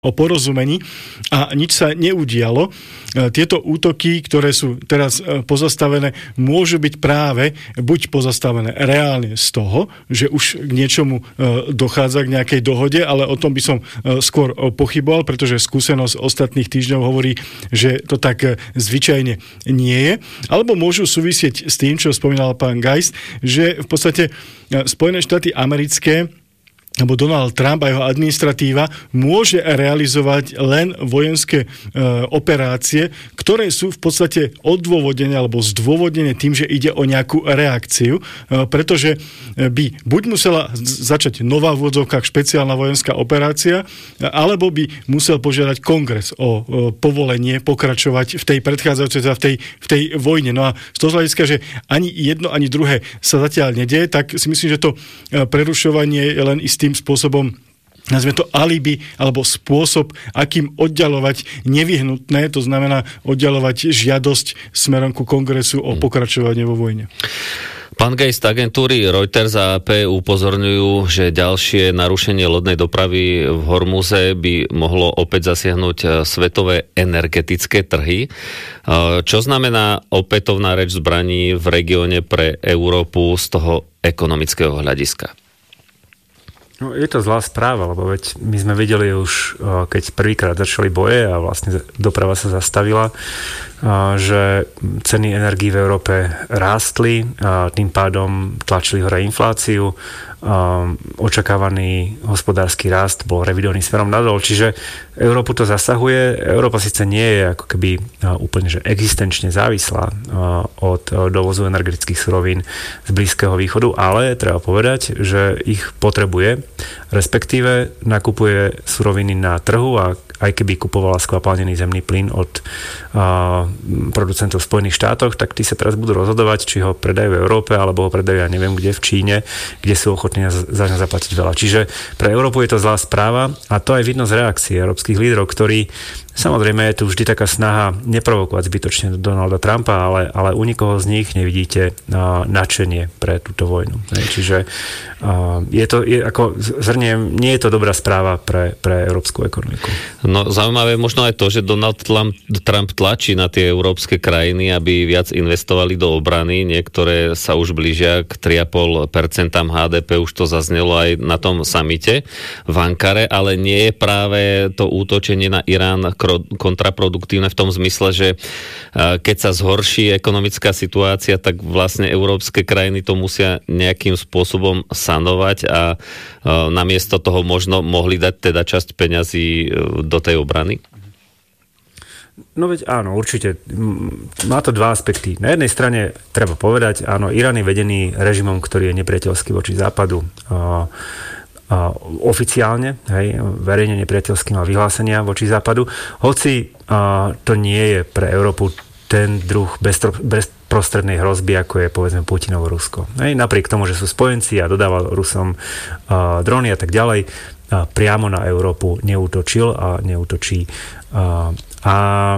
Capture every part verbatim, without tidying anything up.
o porozumení a nič sa neudialo. Tieto útoky, ktoré sú teraz pozastavené, môžu byť práve buď pozastavené reálne z toho, že už k niečomu dochádza k nejakej dohode, ale o tom by som skôr pochyboval, pretože skúsenosť ostatných týždňov hovorí, že to tak zvyčajne nie je. Alebo môžu súvisieť s tým, čo spomínal pán Geist, že v podstate Spojené štáty americké alebo Donald Trump a jeho administratíva môže realizovať len vojenské e, operácie, ktoré sú v podstate odôvodené alebo zdôvodnené tým, že ide o nejakú reakciu, e, pretože by buď musela začať nová v úvodzovkách špeciálna vojenská operácia, alebo by musel požiadať kongres o e, povolenie pokračovať v tej predchádzajúcej, teda v tej, v tej vojne. No a z toho hľadiska, že ani jedno, ani druhé sa zatiaľ nedieje, tak si myslím, že to prerušovanie je len istý tým spôsobom, nazvime to alibi, alebo spôsob, akým oddialovať nevyhnutné, to znamená oddialovať žiadosť smerom ku kongresu o pokračovanie vo vojne. Pán Geist, agentúry Reuters a á pé upozorňujú, že ďalšie narušenie lodnej dopravy v Hormuze by mohlo opäť zasiahnuť svetové energetické trhy. Čo znamená opätovná reč zbraní v regióne pre Európu z toho ekonomického hľadiska? No, je to zlá správa, lebo veď my sme videli už, keď prvýkrát začali boje a vlastne doprava sa zastavila, že ceny energií v Európe rástli a tým pádom tlačili hore infláciu. Očakávaný hospodársky rast bol revidovaný smerom nadol, čiže Európu to zasahuje. Európa síce nie je ako keby úplne že existenčne závislá od dovozu energetických surovín z Blízkeho východu, ale treba povedať, že ich potrebuje, respektíve nakupuje suroviny na trhu a aj keby kupovala skvapalnený zemný plyn od uh, producentov v Spojených štátoch, tak tí sa teraz budú rozhodovať, či ho predajú v Európe, alebo ho predajú, ja neviem kde, v Číne, kde sú ochotní za ňa zaplatiť veľa. Čiže pre Európu je to zlá správa a to aj vidno z reakcie európskych lídrov, ktorí, samozrejme je tu vždy taká snaha neprovokovať zbytočne Donalda Trumpa, ale, ale u nikoho z nich nevidíte uh, nadšenie pre túto vojnu. Čiže uh, je to, je, ako zhrniem, nie je to dobrá správa pre, pre európsku ekonomiku. No zaujímavé možno aj to, že Donald Trump tlačí na tie európske krajiny, aby viac investovali do obrany. Niektoré sa už blížia k tri a pol percenta há dé pé, už to zaznelo aj na tom samite v Ankare, ale nie je práve to útočenie na Irán kontraproduktívne v tom zmysle, že keď sa zhorší ekonomická situácia, tak vlastne európske krajiny to musia nejakým spôsobom sanovať a namiesto toho možno mohli dať teda časť peňazí do tej obrany? No veď áno, určite. Má to dva aspekty. Na jednej strane treba povedať, áno, Irán je vedený režimom, ktorý je nepriateľský voči západu. A, a oficiálne, hej, verejne nepriateľský mal vyhlásenia voči západu. Hoci a, to nie je pre Európu ten druh bezprostrednej hrozby, ako je povedzme Putinovo Rusko. Hej, napriek tomu, že sú spojenci a dodával Rusom a, drony a tak ďalej, a priamo na Európu neútočil a neútočí. A, a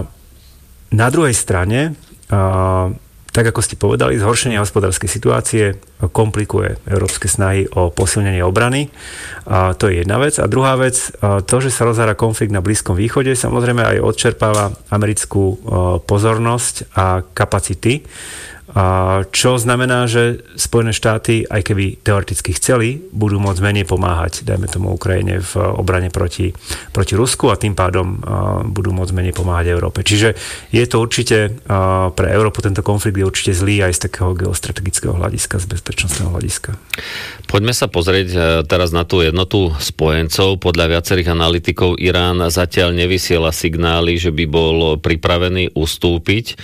na druhej strane, a, tak ako ste povedali, zhoršenie hospodárskej situácie komplikuje európske snahy o posilnenie obrany. A to je jedna vec. A druhá vec, to, že sa rozhára konflikt na Blízkom východe, samozrejme aj odčerpáva americkú pozornosť a kapacity. A čo znamená, že Spojené štáty, aj keby teoreticky chceli, budú môcť menej pomáhať, dajme tomu Ukrajine v obrane proti, proti Rusku a tým pádom uh, budú môcť menej pomáhať Európe. Čiže je to určite, uh, pre Európu tento konflikt je určite zlý aj z takého geostrategického hľadiska, z bezpečnostného hľadiska. Poďme sa pozrieť uh, teraz na tú jednotu spojencov. Podľa viacerých analytikov Irán zatiaľ nevysiela signály, že by bol pripravený ustúpiť.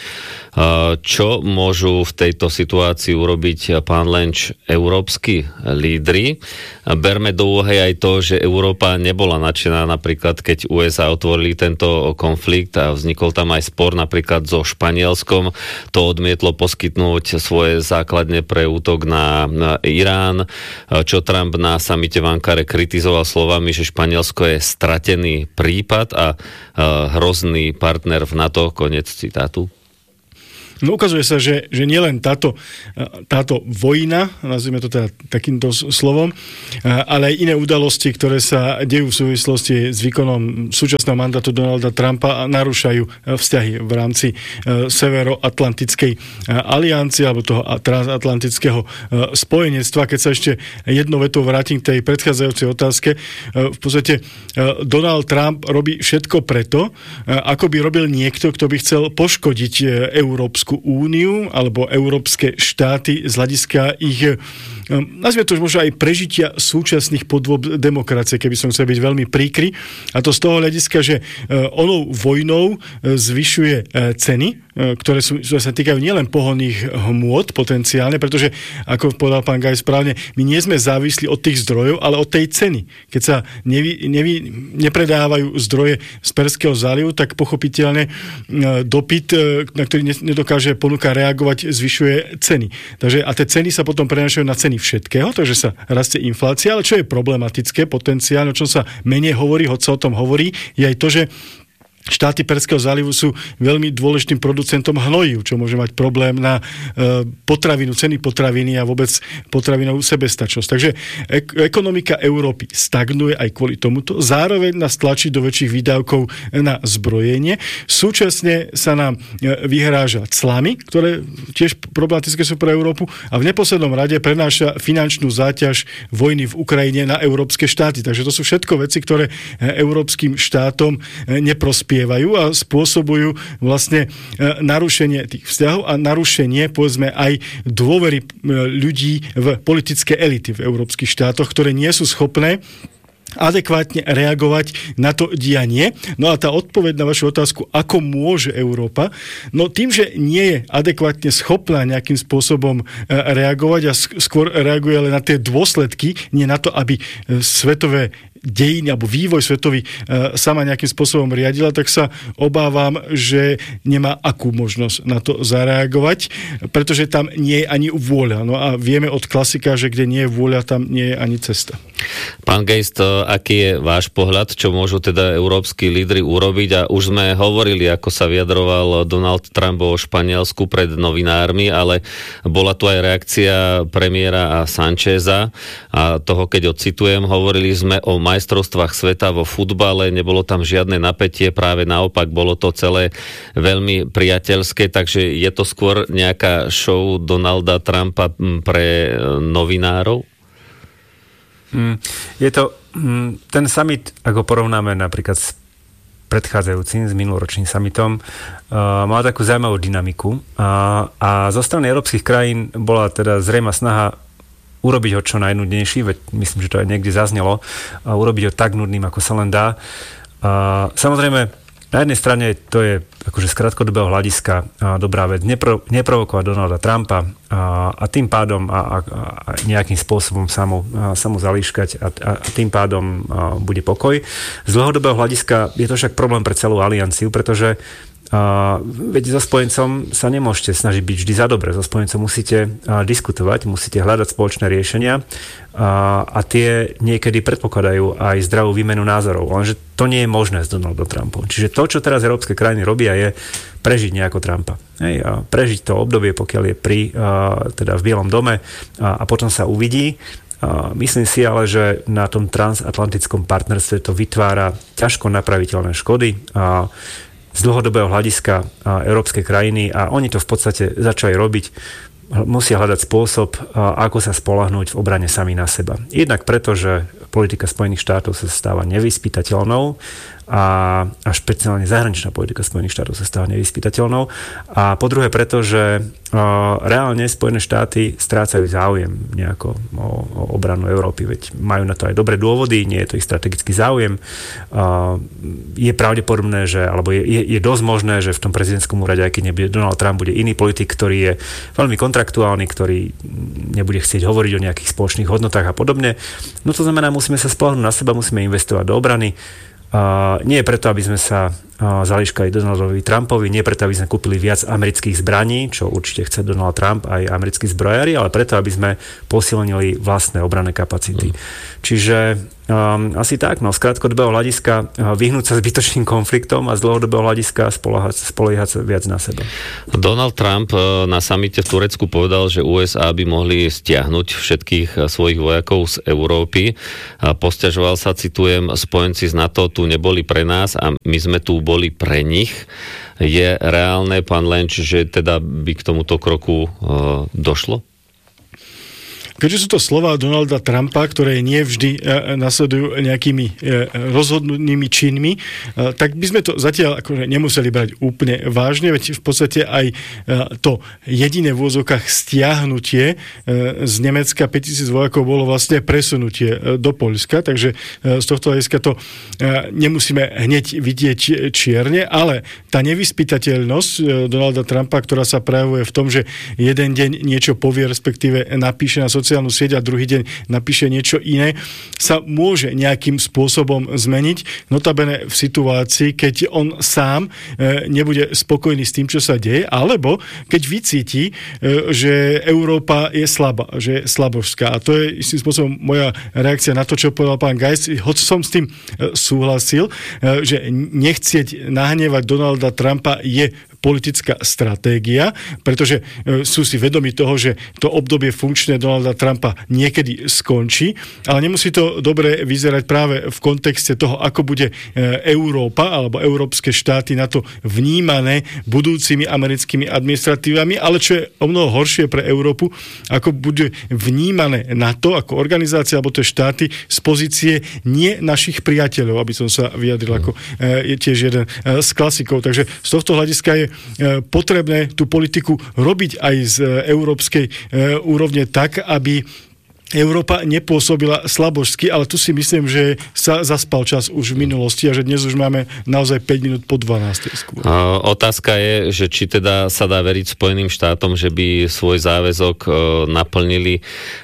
Čo môžu v tejto situácii urobiť, pán Lenč, európski lídri? Berme do úvahy aj to, že Európa nebola nadšená napríklad, keď ú es á otvorili tento konflikt a vznikol tam aj spor napríklad so Španielskom. To odmietlo poskytnúť svoje základne pre útok na, na Irán, čo Trump na samite v Ankare kritizoval slovami, že Španielsko je stratený prípad a hrozný partner v NATO, koniec citátu. No ukazuje sa, že, že nielen táto, táto vojna, nazvime to teda takýmto slovom, ale aj iné udalosti, ktoré sa dejú v súvislosti s výkonom súčasného mandátu Donalda Trumpa a narúšajú vzťahy v rámci Severoatlantickej aliancie alebo toho transatlantického spojenectva. Keď sa ešte jednou vetou vrátim k tej predchádzajúcej otázke, v podstate Donald Trump robí všetko preto, ako by robil niekto, kto by chcel poškodiť Európsku úniu alebo európske štáty z hľadiska ich, nazvime to už možno aj prežitia súčasných podôb demokracie, keby som chcel byť veľmi príkry. A to z toho hľadiska, že onou vojnou zvyšuje ceny, ktoré, sú, ktoré sa týkajú nielen pohonných hmôt potenciálne, pretože, ako povedal pán Gaj správne, my nie sme závislí od tých zdrojov, ale od tej ceny. Keď sa nevy, nevy, nepredávajú zdroje z Perského zálivu, tak pochopiteľne dopyt, na ktorý nedokáže ponuka reagovať, zvyšuje ceny. Takže, a tie ceny sa potom prenášajú na ceny všetkého, takže sa rastie inflácia, ale čo je problematické potenciálne, o čom sa menej hovorí, hoď sa o tom hovorí, je aj to, že štáty Perského zálivu sú veľmi dôležitým producentom hnojív, čo môže mať problém na e, potravinu, ceny potraviny a vôbec potravinovú sebestačnosť. Takže ek- ekonomika Európy stagnuje aj kvôli tomuto. Zároveň nás tlačí do väčších výdavkov na zbrojenie. Súčasne sa nám vyhráža clami, ktoré tiež problematické sú pre Európu a v neposlednom rade prenáša finančnú záťaž vojny v Ukrajine na európske štáty. Takže to sú všetko veci, ktoré európskym štátom neprospievajú a spôsobujú vlastne narušenie tých vzťahov a narušenie, povedzme, aj dôvery ľudí v politické elity v európskych štátoch, ktoré nie sú schopné adekvátne reagovať na to dianie. No a tá odpoveď na vašu otázku, ako môže Európa, no tým, že nie je adekvátne schopná nejakým spôsobom reagovať a skôr reaguje len na tie dôsledky, nie na to, aby svetové dejiny alebo vývoj svetový e, sama nejakým spôsobom riadila, tak sa obávam, že nemá akú možnosť na to zareagovať, pretože tam nie je ani vôľa. No a vieme od klasika, že kde nie je vôľa, tam nie je ani cesta. Pán Geist, aký je váš pohľad, čo môžu teda európski lídri urobiť? A už sme hovorili, ako sa vyjadroval Donald Trump o Španielsku pred novinármi, ale bola tu aj reakcia premiéra a Sancheza a toho, keď ocitujem, hovorili sme o majstrovstvách sveta vo futbale, nebolo tam žiadne napätie, práve naopak bolo to celé veľmi priateľské, takže je to skôr nejaká show Donalda Trumpa pre novinárov? Mm, je to mm, ten summit, ako porovnáme napríklad s predchádzajúcim, s minuloročným summitom, uh, má takú zaujímavú dynamiku a, a zo strany európskych krajín bola teda zrejma snaha urobiť ho čo najnudnejší, veď myslím, že to aj niekde zaznelo, a urobiť ho tak nudným, ako sa len dá. A samozrejme, na jednej strane to je akože z krátkodobého hľadiska dobrá vec, nepro, neprovokovať Donalda Trumpa a, a tým pádom a, a, a nejakým spôsobom sa mu, a, sa mu zalíškať a, a tým pádom a, bude pokoj. Z dlhodobého hľadiska je to však problém pre celú alianciu, pretože Uh, veď so spojencom sa nemôžete snažiť byť vždy za dobre. So spojencom musíte uh, diskutovať, musíte hľadať spoločné riešenia uh, a tie niekedy predpokladajú aj zdravú výmenu názorov. Lenže to nie je možné s Donaldom Trumpom. Čiže to, čo teraz európske krajiny robia, je prežiť nejako Trumpa. Hej, a prežiť to obdobie, pokiaľ je pri, uh, teda v Bielom dome a, a potom sa uvidí. Uh, myslím si ale, že na tom transatlantickom partnerstve to vytvára ťažko napraviteľné škody a z dlhodobého hľadiska európskej krajiny a oni to v podstate začali robiť, musia hľadať spôsob, ako sa spoľahnúť v obrane sami na seba. Jednak preto, že politika Spojených štátov sa stáva nevyspytateľnou a, a špeciálne zahraničná politika Spojených štátov sa stáva nevyspytateľnou. A po druhé preto, že uh, reálne Spojené štáty strácajú záujem nejako o, o obranu Európy, veď majú na to aj dobré dôvody, nie je to ich strategický záujem. Uh, je pravdepodobné, že, alebo je, je, je dosť možné, že v tom prezidentskom úrade, aj keď nebude Donald Trump, bude iný politik, ktorý je veľmi kontraktuálny, ktorý nebude chcieť hovoriť o nejakých spoločných hodnotách a podobne. No to znamená, musíme sa spoľahnúť na seba, musíme investovať do obrany. Uh, nie je preto, aby sme sa zalíškali Donaldovi Trumpovi, nie preto, aby sme kúpili viac amerických zbraní, čo určite chce Donald Trump, aj americkí zbrojári, ale preto, aby sme posilnili vlastné obranné kapacity. Mm. Čiže um, asi tak, no z krátkodobého hľadiska vyhnúť sa zbytočným konfliktom a z dlhodobého hľadiska spoliehať sa viac na seba. Donald Trump na samite v Turecku povedal, že ú es á by mohli stiahnuť všetkých svojich vojakov z Európy. Posťažoval sa, citujem, spojenci z NATO tu neboli pre nás a my sme tu boli pre nich. Je reálne, pán Lenč, že teda by k tomuto kroku uh, došlo? Keďže sú to slová Donalda Trumpa, ktoré nie vždy e, nasledujú nejakými e, rozhodnutými činmi, e, tak by sme to zatiaľ akože nemuseli brať úplne vážne, veď v podstate aj e, to jediné v úvodzovkách stiahnutie e, z Nemecka päťtisíc vojakov bolo vlastne presunutie e, do Poľska, takže e, z tohto hľadiska to e, nemusíme hneď vidieť čierne, ale tá nevyspytateľnosť e, Donalda Trumpa, ktorá sa prejavuje v tom, že jeden deň niečo povie, respektíve napíše na sociálnych sociálnu sieť a druhý deň napíše niečo iné, sa môže nejakým spôsobom zmeniť. Notabene v situácii, keď on sám e, nebude spokojný s tým, čo sa deje, alebo keď vycíti, e, že Európa je slabá, že je slabožská. A to je istým spôsobom moja reakcia na to, čo povedal pán Gajs. Hoď som s tým e, súhlasil, e, že nechcieť nahnevať Donalda Trumpa je politická stratégia, pretože e, sú si vedomi toho, že to obdobie funkčné Donalda Trumpa niekedy skončí, ale nemusí to dobre vyzerať práve v kontexte toho, ako bude e, Európa alebo európske štáty na to vnímané budúcimi americkými administratívami, ale čo je o mnoho horšie pre Európu, ako bude vnímané NATO ako organizácia alebo tie štáty z pozície nie našich priateľov, aby som sa vyjadril ako e, je tiež jeden e, z klasikov. Takže z tohto hľadiska je potrebné tú politiku robiť aj z európskej úrovne tak, aby Európa nepôsobila slabožsky, ale tu si myslím, že sa zaspal čas už v minulosti a že dnes už máme naozaj päť minút po dvanástej skôr. Otázka je, že či teda sa dá veriť Spojeným štátom, že by svoj záväzok naplnili,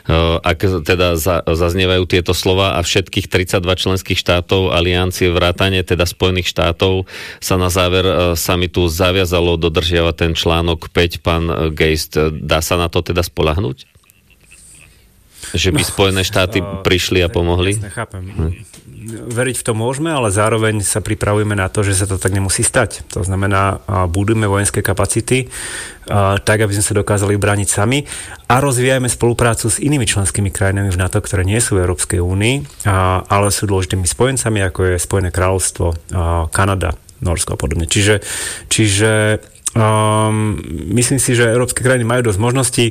ak teda zaznievajú tieto slova a všetkých tridsaťdva členských štátov aliancie vrátane teda Spojených štátov sa na záver samitu zaviazalo dodržiavať ten článok päť. Pán Geist, dá sa na to teda spoľahnúť? Že by no, Spojené štáty uh, prišli a pomohli? Jasne, chápem. Hm. Veriť v to môžeme, ale zároveň sa pripravujeme na to, že sa to tak nemusí stať. To znamená, uh, budujeme vojenské kapacity uh, tak, aby sme sa dokázali brániť sami a rozvíjame spoluprácu s inými členskými krajinami v NATO, ktoré nie sú v Európskej únii, uh, ale sú dôležitými spojencami, ako je Spojené kráľovstvo, uh, Kanada, Norsko a podobne. Čiže, čiže um, myslím si, že európske krajiny majú dosť možností.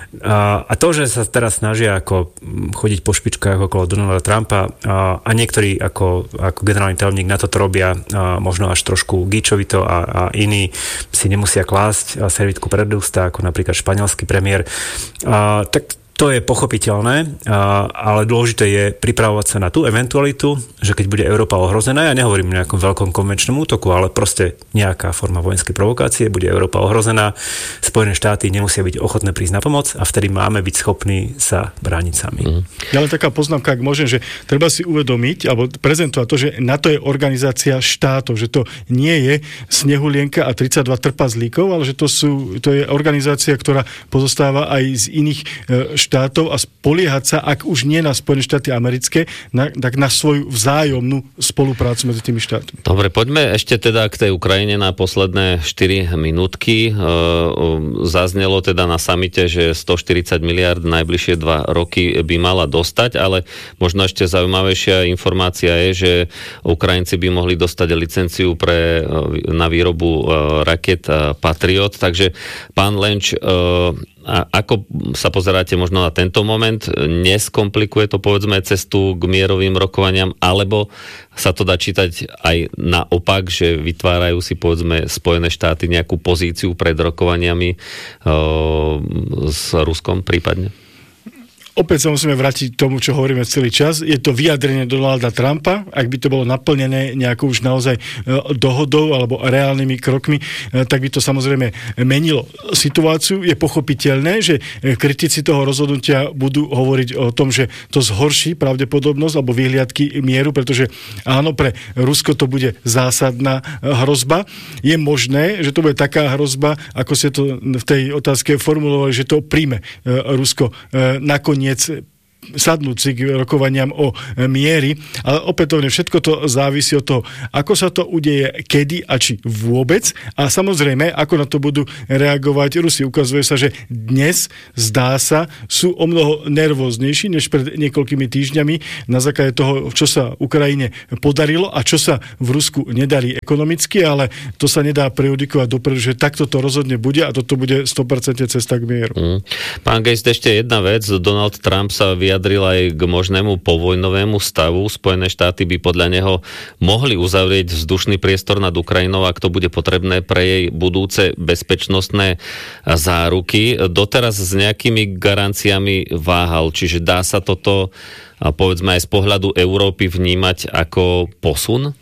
A to, že sa teraz snažia ako chodiť po špičkách okolo Donalda Trumpa a, a niektorí ako, ako generálny tajomník na to robia a možno až trošku gíčovito a, a iní si nemusia klásť servitku pred ústa, ako napríklad španielský premiér, a, tak to je pochopiteľné, ale dôležité je pripravovať sa na tú eventualitu, že keď bude Európa ohrozená, ja nehovorím o nejakom veľkom konvenčnom útoku, ale proste nejaká forma vojenskej provokácie, bude Európa ohrozená, Spojené štáty nemusia byť ochotné prísť na pomoc a vtedy máme byť schopní sa brániť sami. Mm. Ja len taká poznámka, ak môžem, že treba si uvedomiť, alebo prezentovať to, že NATO je organizácia štátov, že to nie je Snehulienka a tridsaťdva trpazlíkov, ale že to, sú, to je organizácia, ktorá pozostáva aj z iných štátov a spoliehať sa, ak už nie na Spojené štáty americké, na, tak na svoju vzájomnú spoluprácu medzi tými štátmi. Dobre, poďme ešte teda k tej Ukrajine na posledné štyri minútky. E, zaznelo teda na samite, že stoštyridsať miliárd najbližšie dva roky by mala dostať, ale možno ešte zaujímavejšia informácia je, že Ukrajinci by mohli dostať licenciu pre, na výrobu e, raket Patriot, takže pán Lenč, e, a ako sa pozeráte možno na tento moment? Neskomplikuje to povedzme cestu k mierovým rokovaniam, alebo sa to dá čítať aj naopak, že vytvárajú si povedzme Spojené štáty nejakú pozíciu pred rokovaniami e, s Ruskom prípadne? opäť sa musíme vrátiť k tomu, čo hovoríme celý čas. Je to vyjadrenie Donalda Trumpa, ak by to bolo naplnené nejakou už naozaj dohodou alebo reálnymi krokmi, tak by to samozrejme menilo situáciu. Je pochopiteľné, že kritici toho rozhodnutia budú hovoriť o tom, že to zhorší pravdepodobnosť alebo vyhliadky mieru, pretože áno, pre Rusko to bude zásadná hrozba. Je možné, že to bude taká hrozba, ako ste to v tej otázke formulovali, že to príjme Rusko nakoniec sadnúť si k rokovaniam o miery, ale opätovne všetko to závisí od toho, ako sa to udeje, kedy a či vôbec a samozrejme, ako na to budú reagovať Rusi. Ukazuje sa, že dnes, zdá sa, sú o mnoho nervóznejší než pred niekoľkými týždňami na základe toho, čo sa Ukrajine podarilo a čo sa v Rusku nedarí ekonomicky, ale to sa nedá prejudikovať dopredu, že takto to rozhodne bude a toto bude sto percent cesta k mieru. Mm. Pán Geist, ešte jedna vec. Donald Trump sa vyjadril aj k možnému povojnovému stavu. Spojené štáty by podľa neho mohli uzavrieť vzdušný priestor nad Ukrajinou, ak to bude potrebné pre jej budúce bezpečnostné záruky. Doteraz s nejakými garanciami váhal, čiže dá sa toto, povedzme aj z pohľadu Európy, vnímať ako posun?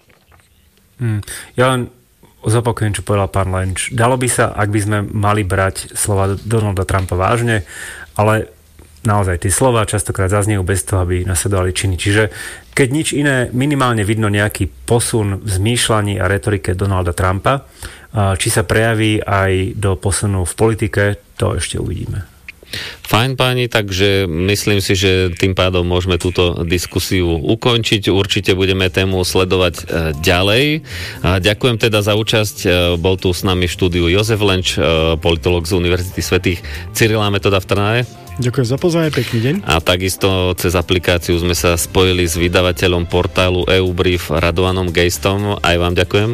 Hmm. Ja len zopakujem, čo povedal pán Lenč. Dalo by sa, ak by sme mali brať slova Donalda Trumpa vážne, ale naozaj tie slova častokrát zazniejú bez toho, aby nasledovali činy. Čiže keď nič iné, minimálne vidno nejaký posun v zmýšľaní a retorike Donalda Trumpa, či sa prejaví aj do posunu v politike, to ešte uvidíme. Fajn páni, takže myslím si, že tým pádom môžeme túto diskusiu ukončiť. Určite budeme tému sledovať ďalej. Ďakujem teda za účasť. Bol tu s nami v štúdiu Jozef Lenč, politológ z Univerzity svätých Cyrila a Metoda v Trnave. Ďakujem za pozvanie, pekný deň. A takisto cez aplikáciu sme sa spojili s vydavateľom portálu é ú Brief Radovanom Geistom. Aj vám ďakujem.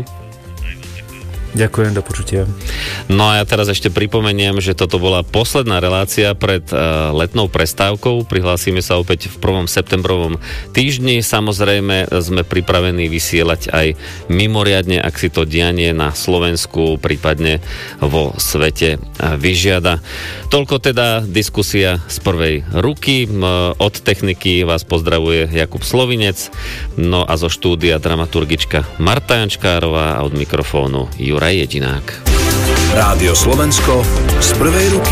Ďakujem, do počutia. No a ja teraz ešte pripomeniem, že toto bola posledná relácia pred uh, letnou prestávkou. Prihlásime sa opäť v prvom septembrovom týždni. Samozrejme sme pripravení vysielať aj mimoriadne, ak si to dianie na Slovensku, prípadne vo svete vyžiada. Toľko teda diskusia z prvej ruky. Od techniky vás pozdravuje Jakub Slovinec, no a zo štúdia dramaturgička Marta Jančkárová a od mikrofónu Juraj Jedinák. Rádio Slovensko z prvej ruky.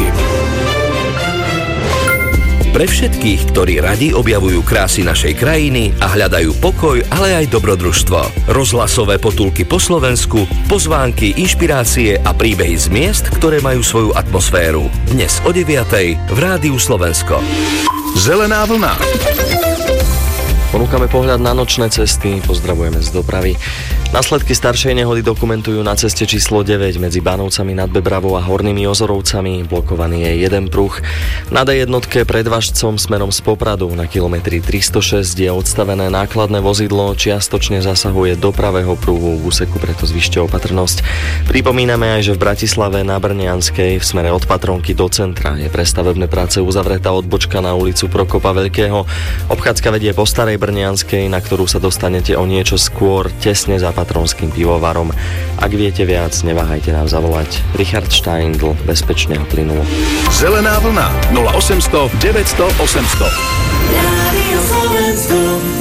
Pre všetkých, ktorí radi objavujú krásy našej krajiny a hľadajú pokoj, ale aj dobrodružstvo. Rozhlasové potulky po Slovensku, pozvánky, inšpirácie a príbehy z miest, ktoré majú svoju atmosféru. Dnes o deviatej v Rádiu Slovensko. Zelená vlna. Ponúkame pohľad na nočné cesty, pozdravujeme z dopravy. Následky staršej nehody dokumentujú na ceste číslo deväť medzi Bánovcami nad Bebravou a Hornými Ozorovcami. Blokovaný je jeden pruh. Na dé jednotke pred Važcom smerom z Popradu na kilometri tristošesť je odstavené nákladné vozidlo, čiastočne zasahuje do pravého pruhu, v úseku preto zvyšte opatrnosť. Pripomíname aj, že v Bratislave na Brnianskej v smere od Patronky do centra je pre stavebné práce uzavretá odbočka na ulicu Prokopa Veľkého. Obchádzka vedie po Starej Brnianskej, na ktorú sa dostanete o niečo skôr, tesne za Patronským pivovarom. Ak viete viac, neváhajte nám zavolať. Richard Steindl, bezpečne a plynulo. Zelená vlna nula osemsto deväťsto osemsto. Rádio Slovensko.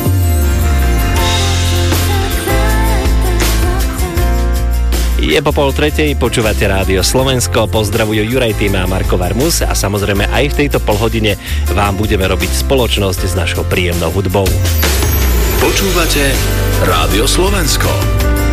Je po pol tretej, počúvate Rádio Slovensko, pozdravujú Juraj Týma a Marko Varmus a samozrejme aj v tejto polhodine vám budeme robiť spoločnosť s našou príjemnou hudbou. Počúvate Rádio Slovensko.